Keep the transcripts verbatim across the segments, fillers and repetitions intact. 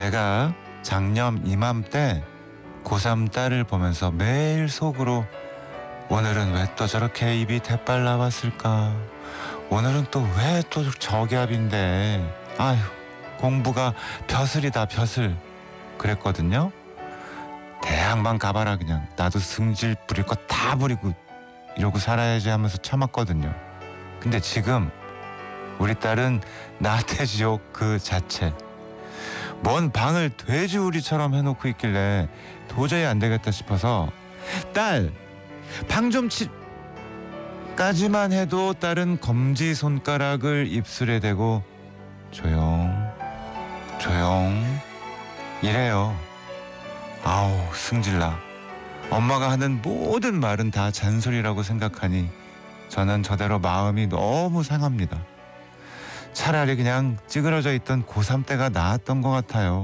제가 작년 이맘때 고삼 딸을 보면서 매일 속으로 오늘은 왜 또 저렇게 입이 대빨 나왔을까? 오늘은 또 왜 또 저기압인데? 아휴, 공부가 벼슬이다 벼슬. 그랬거든요. 대학만 가봐라 그냥. 나도 승질 부릴 거 다 부리고 이러고 살아야지 하면서 참았거든요. 근데 지금 우리 딸은 나한테 지옥 그 자체. 먼 방을 돼지우리처럼 해놓고 있길래 도저히 안 되겠다 싶어서 딸, 방 좀 치... 까지만 해도 딸은 검지손가락을 입술에 대고 조용, 조용 이래요. 아우 승질나. 엄마가 하는 모든 말은 다 잔소리라고 생각하니 저는 저대로 마음이 너무 상합니다. 차라리 그냥 찌그러져 있던 고삼 때가 나았던 것 같아요.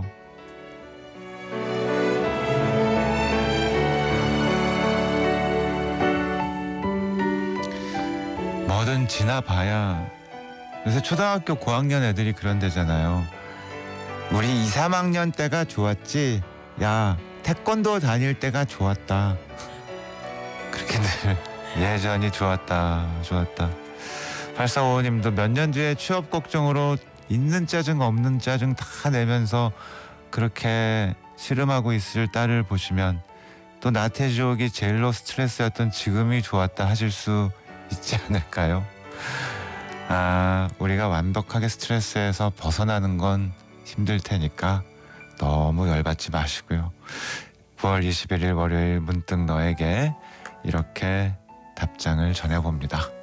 뭐든 지나봐야. 요새 초등학교 고학년 애들이 그런대잖아요. 우리 이, 삼 학년 때가 좋았지. 야, 태권도 다닐 때가 좋았다. 그렇게 늘 예전이 좋았다 좋았다. 팔사오오님도 몇 년 뒤에 취업 걱정으로 있는 짜증 없는 짜증 다 내면서 그렇게 씨름하고 있을 딸을 보시면 또 나태지옥이 제일로 스트레스였던 지금이 좋았다 하실 수 있지 않을까요? 아, 우리가 완벽하게 스트레스에서 벗어나는 건 힘들 테니까 너무 열받지 마시고요. 구월 이십일일 월요일 문득 너에게 이렇게 답장을 전해봅니다.